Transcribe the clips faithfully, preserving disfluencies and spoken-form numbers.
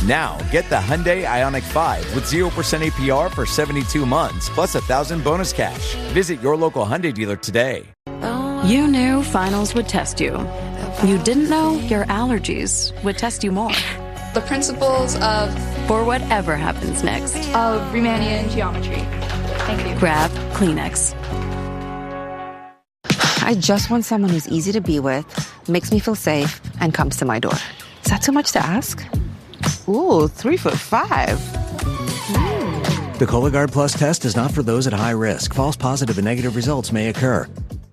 Now, get the Hyundai Ioniq five with zero percent A P R for seventy-two months, plus one thousand bonus cash. Visit your local Hyundai dealer today. You knew finals would test you. You didn't know your allergies would test you more. The principles of... For whatever happens next. Of Riemannian geometry. Thank you. Grab Kleenex. I just want someone who's easy to be with, makes me feel safe, and comes to my door. Is that too much to ask? Ooh, three foot five. The Cologuard Plus test is not for those at high risk. False positive and negative results may occur.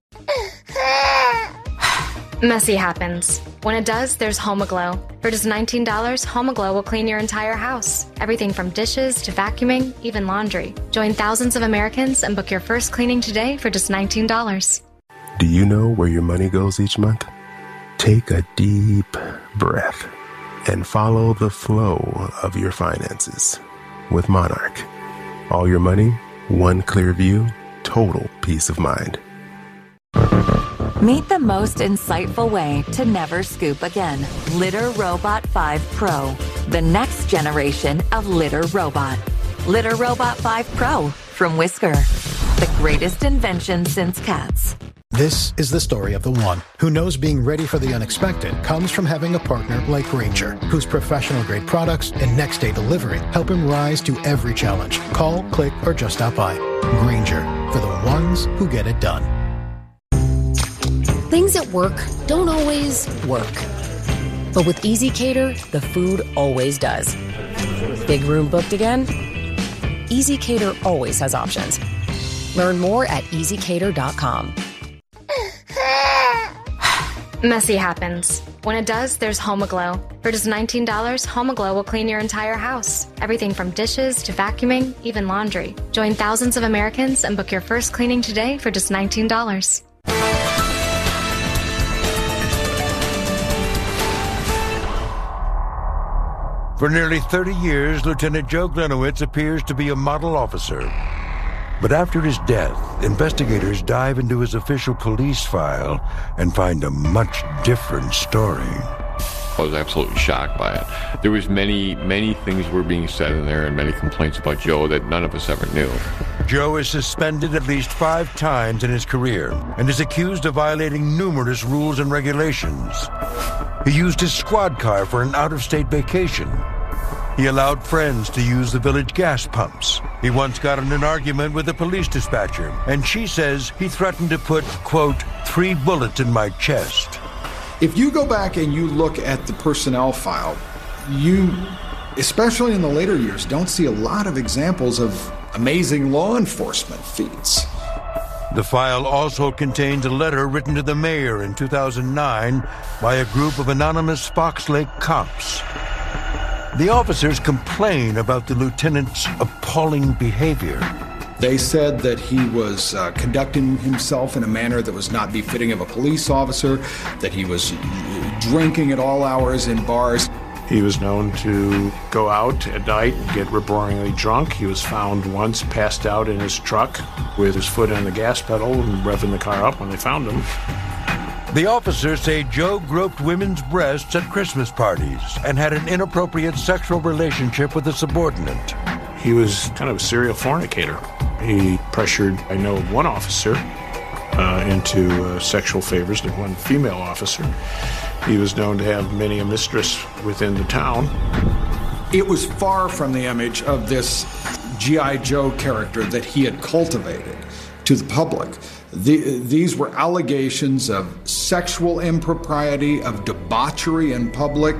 Messy happens. When it does, there's Homaglow. For just nineteen dollars, Homaglow will clean your entire house. Everything from dishes to vacuuming, even laundry. Join thousands of Americans and book your first cleaning today for just nineteen dollars. Do you know where your money goes each month? Take a deep breath and follow the flow of your finances with Monarch. All your money, one clear view, total peace of mind. Meet the most insightful way to never scoop again. Litter Robot five Pro, the next generation of litter robot. Litter Robot five Pro from Whisker, the greatest invention since cats. This is the story of the one who knows being ready for the unexpected comes from having a partner like Grainger, whose professional-grade products and next-day delivery help him rise to every challenge. Call, click, or just stop by. Grainger, for the ones who get it done. Things at work don't always work. But with Easy Cater, the food always does. Big room booked again? Easy Cater always has options. Learn more at easy cater dot com. Messy happens. When it does, there's Homaglow. For just nineteen dollars, Homaglow will clean your entire house. Everything from dishes to vacuuming, even laundry. Join thousands of Americans and book your first cleaning today for just nineteen dollars. For nearly thirty years, Lieutenant Joe Glenowitz appears to be a model officer. But after his death, investigators dive into his official police file and find a much different story. I was absolutely shocked by it. There was many, many things were being said in there and many complaints about Joe that none of us ever knew. Joe is suspended at least five times in his career and is accused of violating numerous rules and regulations. He used his squad car for an out-of-state vacation. He allowed friends to use the village gas pumps. He once got in an argument with a police dispatcher, and she says he threatened to put, quote, three bullets in my chest. If you go back and you look at the personnel file, you, especially in the later years, don't see a lot of examples of amazing law enforcement feats. The file also contains a letter written to the mayor in two thousand nine by a group of anonymous Fox Lake cops. The officers complain about the lieutenant's appalling behavior. They said that he was uh, conducting himself in a manner that was not befitting of a police officer, that he was drinking at all hours in bars. He was known to go out at night and get roaringly drunk. He was found once passed out in his truck with his foot on the gas pedal and revving the car up when they found him. The officers say Joe groped women's breasts at Christmas parties and had an inappropriate sexual relationship with a subordinate. He was kind of a serial fornicator. He pressured, I know, one officer uh, into uh, sexual favors to one female officer. He was known to have many a mistress within the town. It was far from the image of this G I. Joe character that he had cultivated to the public. The, these were allegations of sexual impropriety, of debauchery in public.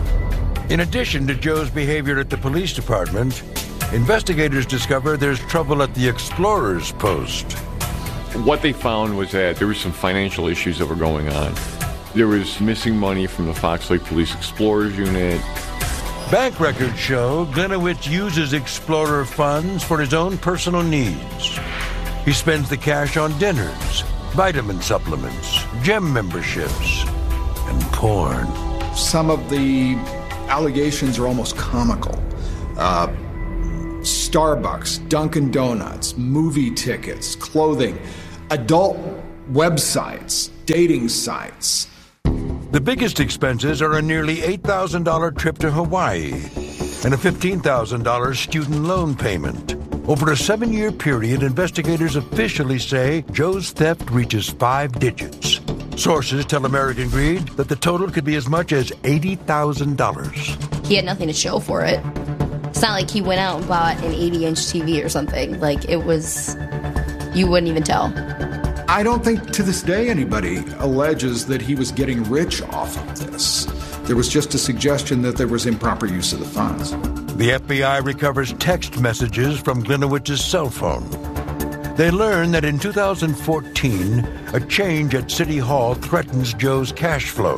In addition to Joe's behavior at the police department, investigators discover there's trouble at the Explorers Post. What they found was that there were some financial issues that were going on. There was missing money from the Fox Lake Police Explorers unit. Bank records show Glenowitz uses Explorer funds for his own personal needs. He spends the cash on dinners, vitamin supplements, gym memberships, and porn. Some of the allegations are almost comical. Uh, Starbucks, Dunkin' Donuts, movie tickets, clothing, adult websites, dating sites. The biggest expenses are a nearly eight thousand dollars trip to Hawaii. and a fifteen thousand dollars student loan payment. Over a seven-year period, investigators officially say Joe's theft reaches five digits. Sources tell American Greed that the total could be as much as eighty thousand dollars. He had nothing to show for it. It's not like he went out and bought an eighty-inch T V or something. Like, it was, you wouldn't even tell. I don't think to this day anybody alleges that he was getting rich off of this. There was just a suggestion that there was improper use of the funds. The F B I recovers text messages from Glinowitz's cell phone. They learn that in two thousand fourteen, a change at City Hall threatens Joe's cash flow.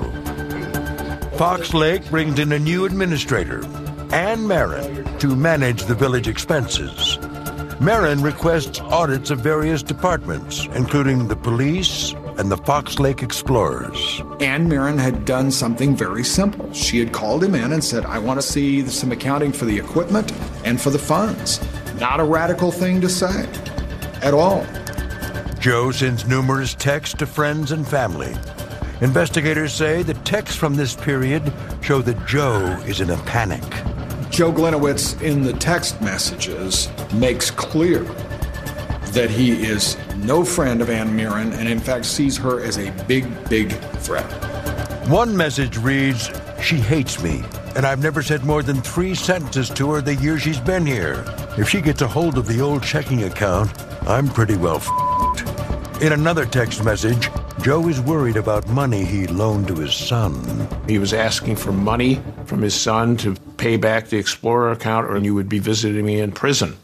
Fox Lake brings in a new administrator, Ann Marin, to manage the village expenses. Marin requests audits of various departments, including the police and the Fox Lake Explorers. Ann Marin had done something very simple. She had called him in and said, I want to see some accounting for the equipment and for the funds. Not a radical thing to say at all. Joe sends numerous texts to friends and family. Investigators say the texts from this period show that Joe is in a panic. Joe Glinowitz, in the text messages, makes clear that he is no friend of Ann Marin and, in fact, sees her as a big, big threat. One message reads, she hates me, and I've never said more than three sentences to her the year she's been here. If she gets a hold of the old checking account, I'm pretty well f***ed. In another text message, Joe is worried about money he loaned to his son. He was asking for money from his son to pay back the Explorer account, or you would be visiting me in prison.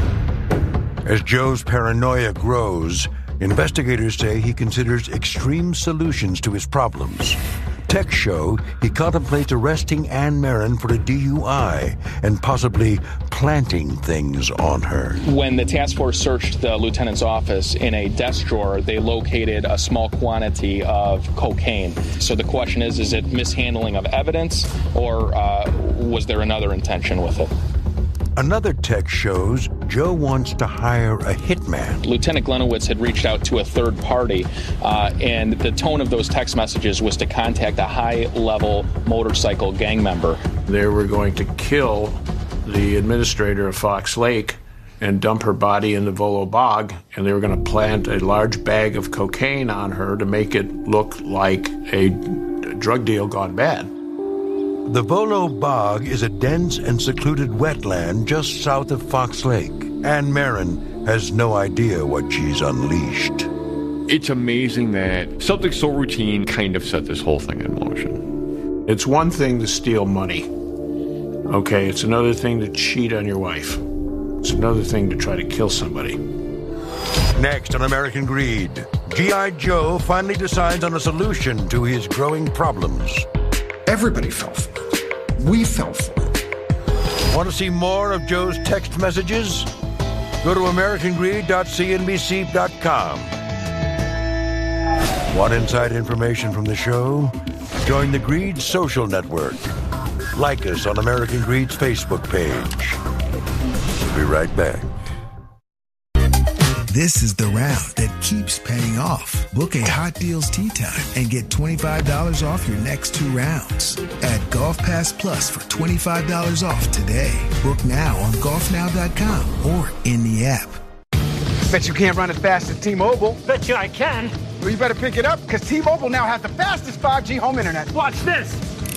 As Joe's paranoia grows, investigators say he considers extreme solutions to his problems. Texts show he contemplates arresting Ann Marin for a D U I and possibly planting things on her. When the task force searched the lieutenant's office, in a desk drawer, they located a small quantity of cocaine. So the question is, is it mishandling of evidence, or uh, was there another intention with it? Another text shows Joe wants to hire a hitman. Lieutenant Glinowitz had reached out to a third party, uh, and the tone of those text messages was to contact a high-level motorcycle gang member. They were going to kill the administrator of Fox Lake and dump her body in the Volo Bog, and they were going to plant a large bag of cocaine on her to make it look like a drug deal gone bad. The Volo Bog is a dense and secluded wetland just south of Fox Lake. Ann Marin has no idea what she's unleashed. It's amazing that something so routine kind of set this whole thing in motion. It's one thing to steal money. Okay, it's another thing to cheat on your wife. It's another thing to try to kill somebody. Next on American Greed, G I. Joe finally decides on a solution to his growing problems. Everybody fell for it. We fell for it. Want to see more of Joe's text messages? Go to american greed dot c n b c dot com. Want inside information from the show? Join the Greed Social Network. Like us on American Greed's Facebook page. We'll be right back. This is the round that keeps paying off. Book a Hot Deals Tea Time and get twenty-five dollars off your next two rounds. Add Golf Pass Plus for twenty-five dollars off today. Book now on golf now dot com or in the app. Bet you can't run as fast as T-Mobile. Bet you I can. Well, you better pick it up, because T-Mobile now has the fastest five G home internet. Watch this.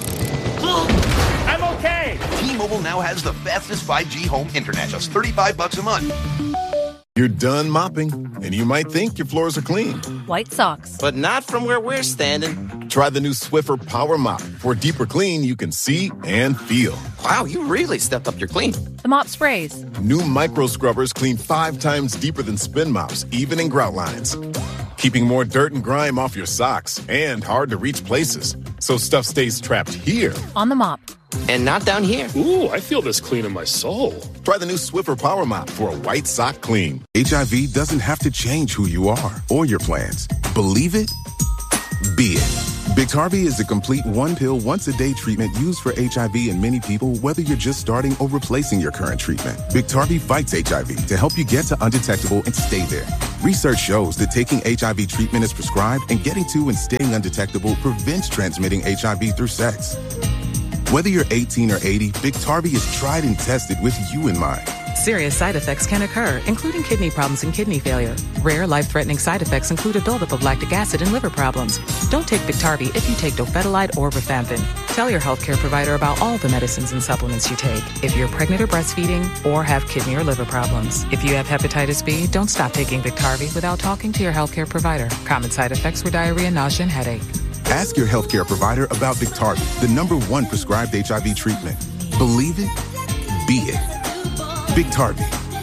I'm okay. T-Mobile now has the fastest five G home internet, just thirty-five bucks a month. You're done mopping, and you might think your floors are clean. White socks. But not from where we're standing. Try the new Swiffer Power Mop. For a deeper clean you can see and feel. Wow, you really stepped up your clean. The mop sprays. New micro scrubbers clean five times deeper than spin mops, even in grout lines. Keeping more dirt and grime off your socks and hard to reach places, so stuff stays trapped here. On the mop. And not down here. Ooh, I feel this clean in my soul. Try the new Swiffer Power Mop for a white sock clean. H I V doesn't have to change who you are or your plans. Believe it? Be it. Biktarvy is a complete one-pill, once-a-day treatment used for H I V in many people, whether you're just starting or replacing your current treatment. Biktarvy fights H I V to help you get to undetectable and stay there. Research shows that taking H I V treatment as prescribed and getting to and staying undetectable prevents transmitting H I V through sex. Whether you're eighteen or eighty, Biktarvy is tried and tested with you in mind. Serious side effects can occur, including kidney problems and kidney failure. Rare, life-threatening side effects include a buildup of lactic acid and liver problems. Don't take Biktarvy if you take dofetilide or rifampin. Tell your healthcare provider about all the medicines and supplements you take if you're pregnant or breastfeeding or have kidney or liver problems. If you have hepatitis B, don't stop taking Biktarvy without talking to your healthcare provider. Common side effects were diarrhea, nausea, and headache. Ask your healthcare provider about Biktarvy, the number one prescribed H I V treatment. Believe it, be it. Biktarvy.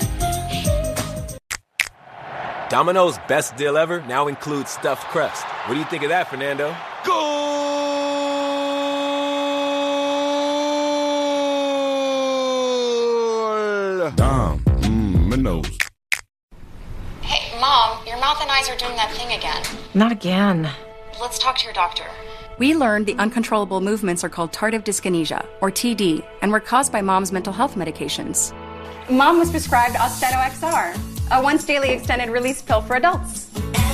Domino's best deal ever now includes stuffed crust. What do you think of that, Fernando? Goal! Dom, mmm, Domino's. Hey, Mom, your mouth and eyes are doing that thing again. Not again. Let's talk to your doctor. We learned the uncontrollable movements are called tardive dyskinesia, or T D, and were caused by Mom's mental health medications. Mom was prescribed Austedo X R, a once-daily extended-release pill for adults.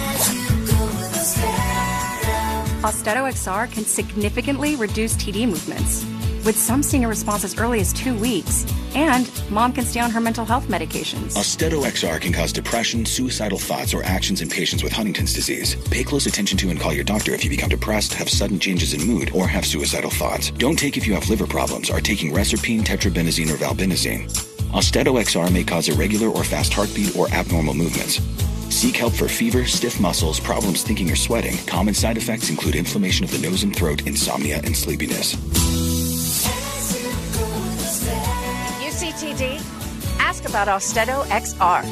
Austedo X R can significantly reduce T D movements, with some seeing a response as early as two weeks, and Mom can stay on her mental health medications. Austedo X R can cause depression, suicidal thoughts, or actions in patients with Huntington's disease. Pay close attention to and call your doctor if you become depressed, have sudden changes in mood, or have suicidal thoughts. Don't take if you have liver problems, are taking Reserpine, Tetrabenazine, or Valbenazine. Austedo X R may cause irregular or fast heartbeat or abnormal movements. Seek help for fever, stiff muscles, problems thinking or sweating. Common side effects include inflammation of the nose and throat, insomnia, and sleepiness. U C T D? Ask about Austedo X R.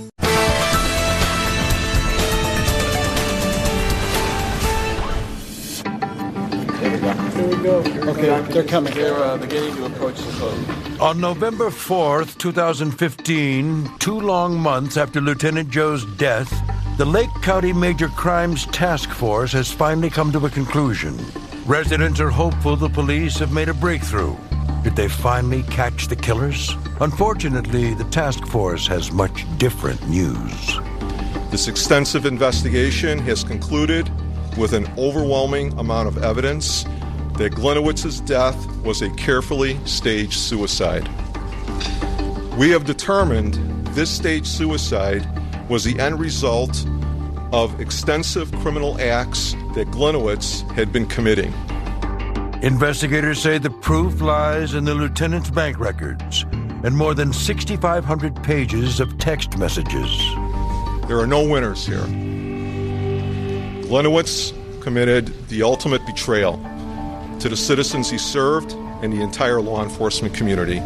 There we go. There we go. Okay, they're coming. They're uh, beginning to approach the code. On November fourth, twenty fifteen, two long months after Lieutenant Joe's death, the Lake County Major Crimes Task Force has finally come to a conclusion. Residents are hopeful the police have made a breakthrough. Did they finally catch the killers? Unfortunately, the task force has much different news. This extensive investigation has concluded with an overwhelming amount of evidence that Glinowitz's death was a carefully staged suicide. We have determined this staged suicide was the end result of extensive criminal acts that Glinowitz had been committing. Investigators say the proof lies in the lieutenant's bank records and more than six thousand five hundred pages of text messages. There are no winners here. Glinowitz committed the ultimate betrayal to the citizens he served and the entire law enforcement community.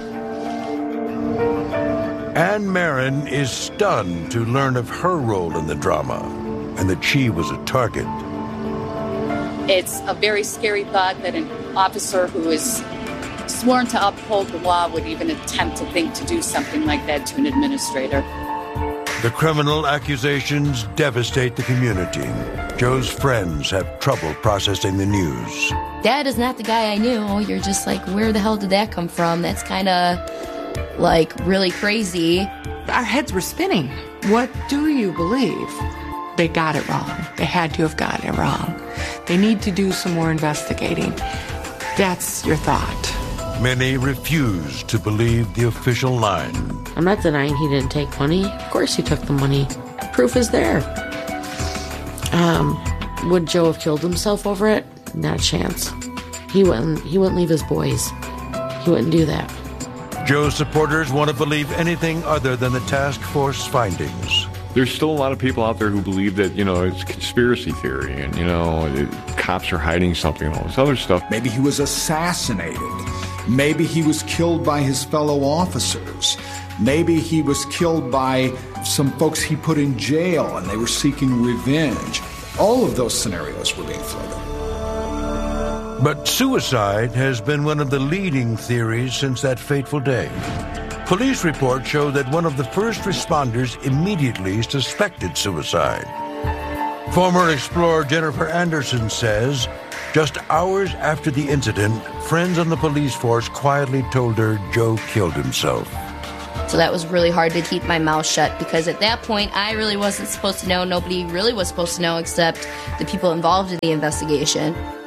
Anne Marin is stunned to learn of her role in the drama and that she was a target. It's a very scary thought that an officer who is sworn to uphold the law would even attempt to think to do something like that to an administrator. The criminal accusations devastate the community. Joe's friends have trouble processing the news. Dad is not the guy I knew. You're just like, where the hell did that come from? That's kind of, like, really crazy. Our heads were spinning. What do you believe? They got it wrong. They had to have gotten it wrong. They need to do some more investigating. That's your thought. Many refuse to believe the official line. I'm not denying he didn't take money. Of course he took the money. Proof is there. Um, would Joe have killed himself over it? Not a chance. He wouldn't, he wouldn't leave his boys. He wouldn't do that. Joe's supporters want to believe anything other than the task force findings. There's still a lot of people out there who believe that, you know, it's conspiracy theory and, you know, it, cops are hiding something and all this other stuff. Maybe he was assassinated. Maybe he was killed by his fellow officers. Maybe he was killed by some folks he put in jail and they were seeking revenge. All of those scenarios were being floated. But suicide has been one of the leading theories since that fateful day. Police reports show that one of the first responders immediately suspected suicide. Former explorer Jennifer Anderson says, just hours after the incident, friends on the police force quietly told her Joe killed himself. So that was really hard to keep my mouth shut because at that point I really wasn't supposed to know. Nobody really was supposed to know except the people involved in the investigation.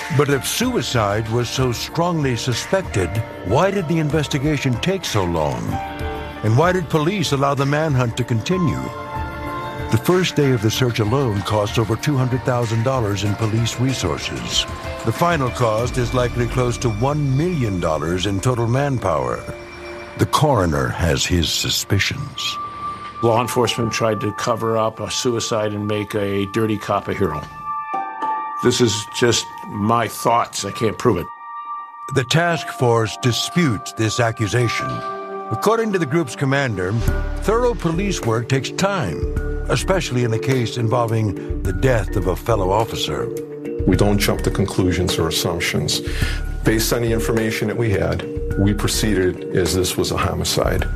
But if suicide was so strongly suspected, why did the investigation take so long? And why did police allow the manhunt to continue? The first day of the search alone cost over two hundred thousand dollars in police resources. The final cost is likely close to one million dollars in total manpower. The coroner has his suspicions. Law enforcement tried to cover up a suicide and make a dirty cop a hero. This is just my thoughts. I can't prove it. The task force disputes this accusation. According to the group's commander, thorough police work takes time, especially in a case involving the death of a fellow officer. We don't jump to conclusions or assumptions. Based on the information that we had, we proceeded as this was a homicide.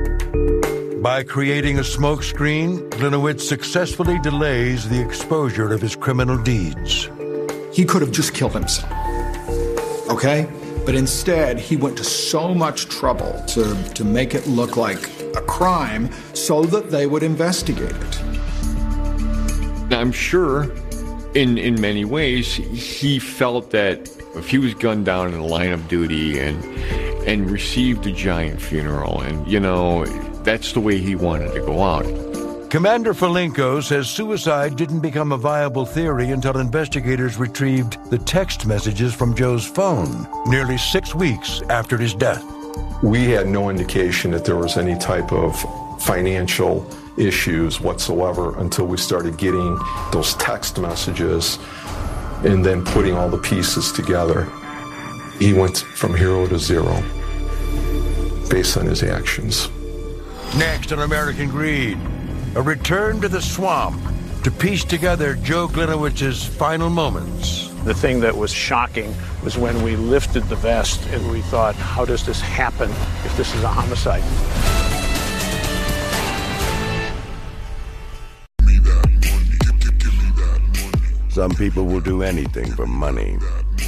By creating a smokescreen, Gliniewicz successfully delays the exposure of his criminal deeds. He could have just killed himself, okay? But instead, he went to so much trouble to, to make it look like a crime so that they would investigate it. I'm sure in, in many ways, he felt that if he was gunned down in the line of duty and, and received a giant funeral, and, you know, that's the way he wanted to go out. Commander Folenko says suicide didn't become a viable theory until investigators retrieved the text messages from Joe's phone nearly six weeks after his death. We had no indication that there was any type of financial issues whatsoever until we started getting those text messages and then putting all the pieces together. He went from hero to zero based on his actions. Next on American Greed, a return to the swamp to piece together Joe Gliniewicz's final moments. The thing that was shocking was when we lifted the vest and we thought, how does this happen if this is a homicide? Some people will do anything for money.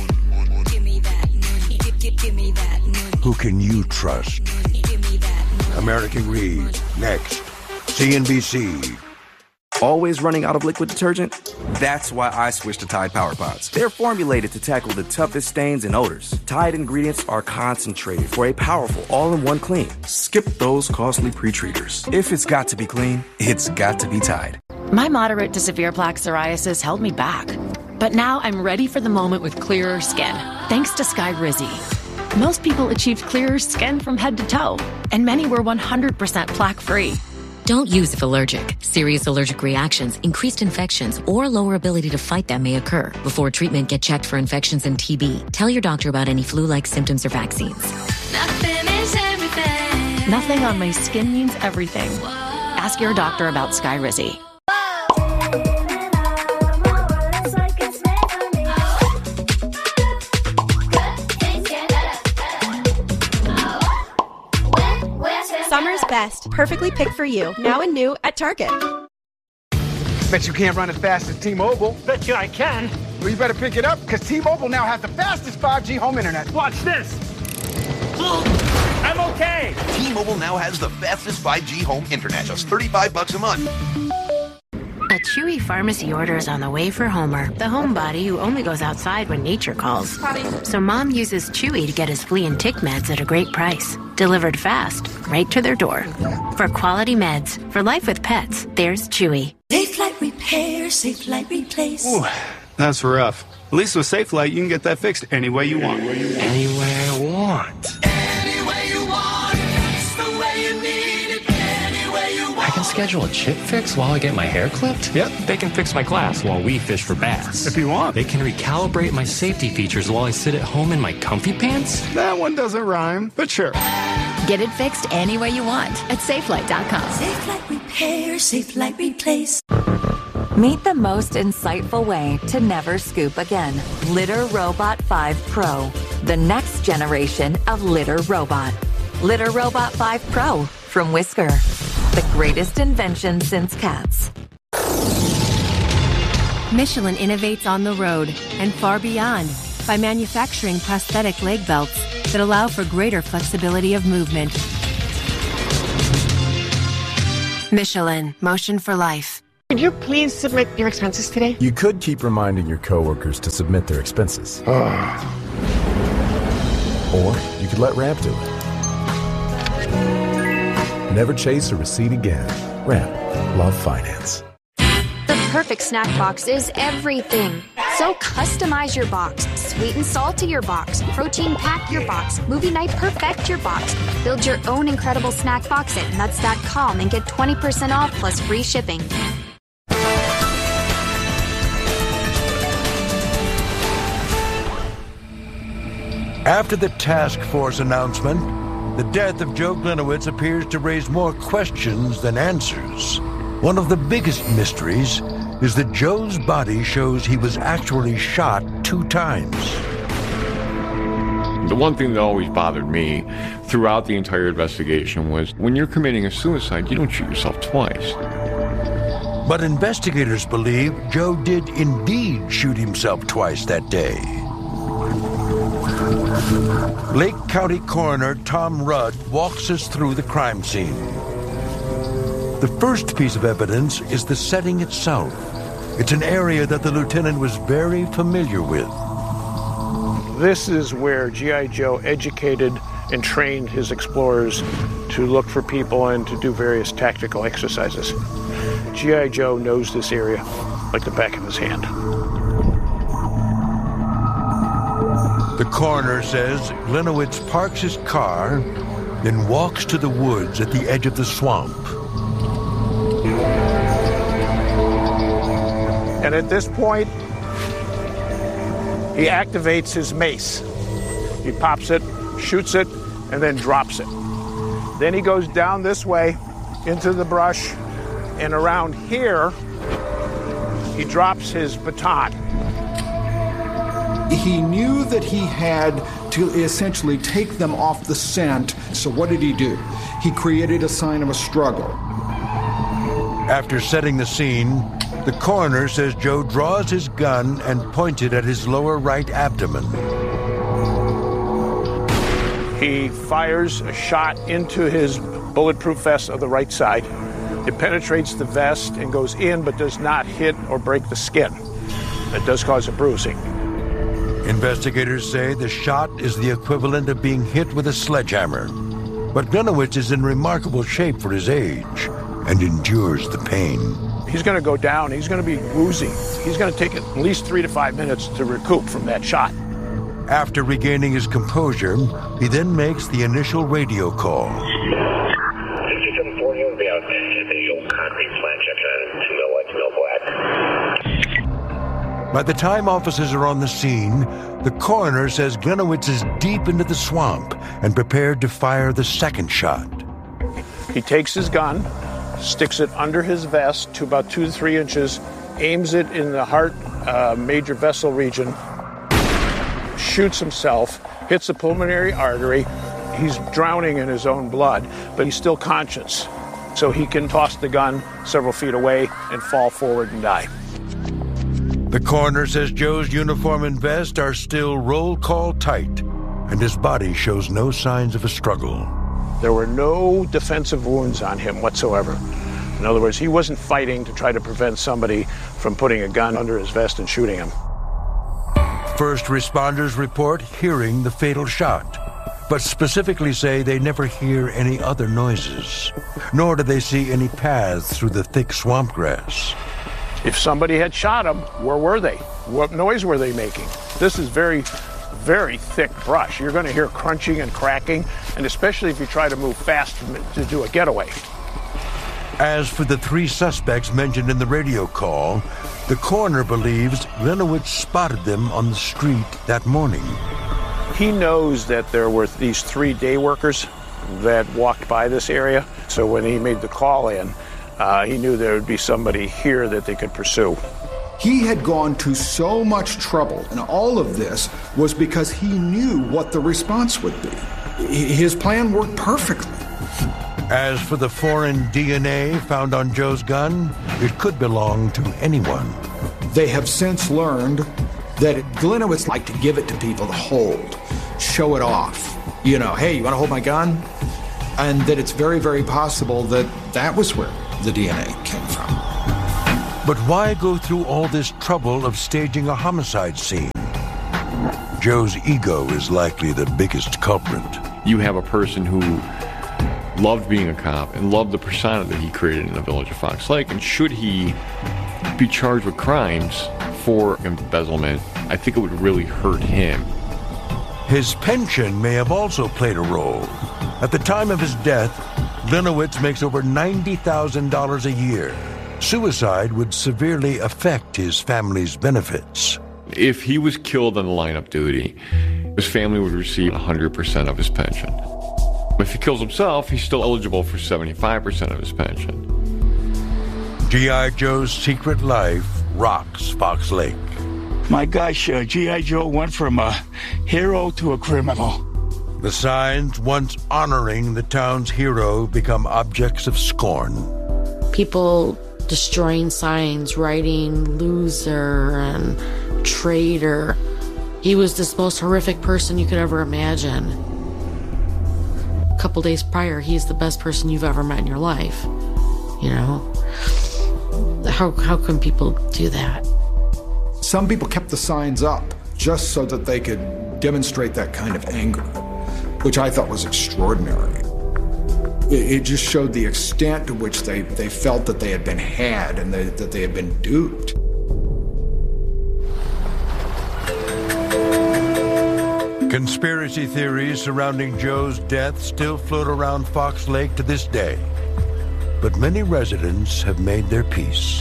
Who can you trust? American Greed, next. C N B C. Always running out of liquid detergent? That's why I switched to Tide Power Pods. They're formulated to tackle the toughest stains and odors. Tide ingredients are concentrated for a powerful all-in-one clean. Skip those costly pre-treaters. If it's got to be clean, it's got to be Tide. My moderate to severe plaque psoriasis held me back. But now I'm ready for the moment with clearer skin, thanks to Skyrizi. Most people achieved clearer skin from head to toe, and many were one hundred percent plaque-free. Don't use if allergic. Serious allergic reactions, increased infections, or lower ability to fight them may occur. Before treatment, get checked for infections and T B. Tell your doctor about any flu-like symptoms or vaccines. Nothing is everything. Nothing on my skin means everything. Ask your doctor about Skyrizi. Summer's best, perfectly picked for you. Now and new at Target. Bet you can't run as fast as T-Mobile. Bet you I can. Well, you better pick it up, because T-Mobile now has the fastest five G home internet. Watch this. I'm okay. T-Mobile now has the fastest five G home internet, just thirty-five bucks a month. A Chewy pharmacy order is on the way for Homer, the homebody who only goes outside when nature calls. Potty. So Mom uses Chewy to get his flea and tick meds at a great price. Delivered fast, right to their door. For quality meds, for life with pets, there's Chewy. Safelite Repair, Safelite Replace. Ooh, that's rough. At least with Safelite, you can get that fixed any way you want. Any way I want. Any way you want. It's the way you need it. Any way you want. I can schedule a chip fix while I get my hair clipped? Yep. They can fix my glass while we fish for bass. If you want. They can recalibrate my safety features while I sit at home in my comfy pants? That one doesn't rhyme, but sure. Get it fixed any way you want at Safelite dot com. Safelite Repair, Safelite Replace. Meet the most insightful way to never scoop again. Litter Robot five Pro, the next generation of litter robot. Litter Robot five Pro from Whisker, the greatest invention since cats. Michelin innovates on the road and far beyond by manufacturing prosthetic leg belts that allow for greater flexibility of movement. Michelin, motion for life. Could you please submit your expenses today? You could keep reminding your coworkers to submit their expenses. Or you could let Ramp do it. Never chase a receipt again. Ramp. Love finance. The perfect snack box is everything. So customize your box. Sweet and salty your box. Protein pack your box. Movie night perfect your box. Build your own incredible snack box at nuts dot com and get twenty percent off plus free shipping. After the task force announcement, the death of Joe Gliniewicz appears to raise more questions than answers. One of the biggest mysteries is that Joe's body shows he was actually shot two times. The one thing that always bothered me throughout the entire investigation was when you're committing a suicide, you don't shoot yourself twice. But investigators believe Joe did indeed shoot himself twice that day. Lake County Coroner Tom Rudd walks us through the crime scene. The first piece of evidence is the setting itself. It's an area that the lieutenant was very familiar with. This is where G I. Joe educated and trained his explorers to look for people and to do various tactical exercises. G I. Joe knows this area like the back of his hand. The coroner says Gliniewicz parks his car, then walks to the woods at the edge of the swamp. And at this point, he activates his mace. He pops it, shoots it, and then drops it. Then he goes down this way into the brush, and around here, he drops his baton. He knew that he had to essentially take them off the scent, so what did he do? He created a sign of a struggle. After setting the scene, the coroner says Joe draws his gun and points it at his lower right abdomen. He fires a shot into his bulletproof vest of the right side. It penetrates the vest and goes in, but does not hit or break the skin. It does cause a bruising. Investigators say the shot is the equivalent of being hit with a sledgehammer. But Gliniewicz is in remarkable shape for his age and endures the pain. He's going to go down. He's going to be woozy. He's going to take at least three to five minutes to recoup from that shot. After regaining his composure, he then makes the initial radio call. fifty-seven forty will be out at the old concrete plant junction two mil white, two mil black. By the time officers are on the scene, the coroner says Gliniewicz is deep into the swamp and prepared to fire the second shot. He takes his gun, sticks it under his vest to about two to three inches, aims it in the heart uh, major vessel region, shoots himself, hits the pulmonary artery. He's drowning in his own blood, but he's still conscious. So he can toss the gun several feet away and fall forward and die. The coroner says Joe's uniform and vest are still roll call tight, and his body shows no signs of a struggle. There were no defensive wounds on him whatsoever. In other words, he wasn't fighting to try to prevent somebody from putting a gun under his vest and shooting him. First responders report hearing the fatal shot, but specifically say they never hear any other noises, nor do they see any paths through the thick swamp grass. If somebody had shot him, where were they? What noise were they making? This is very, very thick brush. You're going to hear crunching and cracking, and especially if you try to move fast to do a getaway. As for the three suspects mentioned in the radio call, the coroner believes Gliniewicz spotted them on the street that morning. He knows that there were these three day workers that walked by this area, so when he made the call in, Uh, he knew there would be somebody here that they could pursue. He had gone to so much trouble, and all of this was because he knew what the response would be. His plan worked perfectly. As for the foreign D N A found on Joe's gun, it could belong to anyone. They have since learned that Gliniewicz liked to give it to people to hold, show it off. You know, hey, you want to hold my gun? And that it's very, very possible that that was where the D N A came from. But why go through all this trouble of staging a homicide scene? Joe's ego is likely the biggest culprit. You have a person who loved being a cop and loved the persona that he created in the village of Fox Lake, and should he be charged with crimes for embezzlement, I think it would really hurt him. His pension may have also played a role. At the time of his death, Linowitz makes over ninety thousand dollars a year. Suicide would severely affect his family's benefits. If he was killed on the line of duty, his family would receive one hundred percent of his pension. If he kills himself, he's still eligible for seventy-five percent of his pension. G I. Joe's secret life rocks Fox Lake. My gosh, uh, G I. Joe went from a hero to a criminal. The signs once honoring the town's hero become objects of scorn. People destroying signs, writing loser and traitor. He was this most horrific person you could ever imagine. A couple days prior, he's the best person you've ever met in your life. You know? How, how can people do that? Some people kept the signs up just so that they could demonstrate that kind of anger, which I thought was extraordinary. It, it just showed the extent to which they, they felt that they had been had and they, that they had been duped. Conspiracy theories surrounding Joe's death still float around Fox Lake to this day. But many residents have made their peace.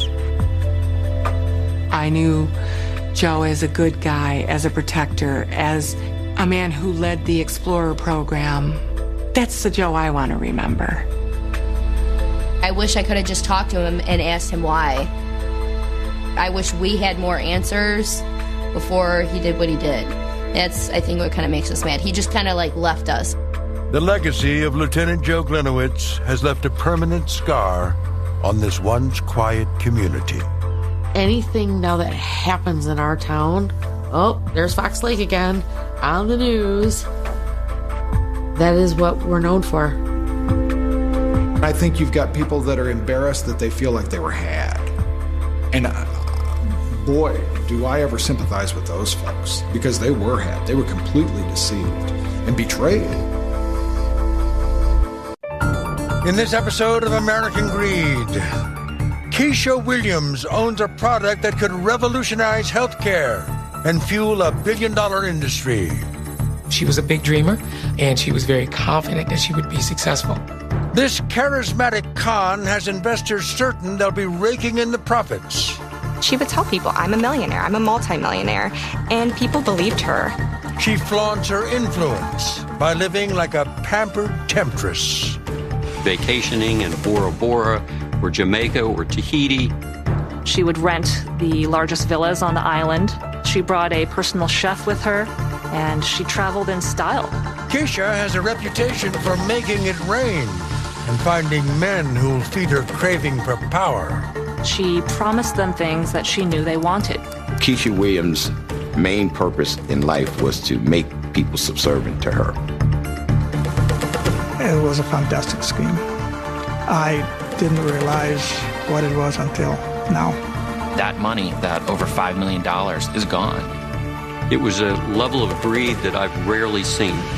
I knew Joe as a good guy, as a protector, as a man who led the Explorer program. That's the Joe I want to remember. I wish I could have just talked to him and asked him why. I wish we had more answers before he did what he did. That's, I think, what kind of makes us mad. He just kind of, like, left us. The legacy of Lieutenant Joe Gliniewicz has left a permanent scar on this once quiet community. Anything now that happens in our town, oh, there's Fox Lake again, on the news. That is what we're known for. I think you've got people that are embarrassed that they feel like they were had. And uh, boy, do I ever sympathize with those folks, because they were had. They were completely deceived and betrayed. In this episode of American Greed, Keisha Williams owns a product that could revolutionize healthcare and fuel a billion-dollar industry. She was a big dreamer, and she was very confident that she would be successful. This charismatic con has investors certain they'll be raking in the profits. She would tell people, I'm a millionaire, I'm a multimillionaire, and people believed her. She flaunts her influence by living like a pampered temptress. Vacationing in Bora Bora, or Jamaica, or Tahiti. She would rent the largest villas on the island. She brought a personal chef with her, and she traveled in style. Keisha has a reputation for making it rain and finding men who'll feed her craving for power. She promised them things that she knew they wanted. Keisha Williams' main purpose in life was to make people subservient to her. It was a fantastic scheme. I didn't realize what it was until now. That money, that over five million dollars, is gone. It was a level of greed that I've rarely seen.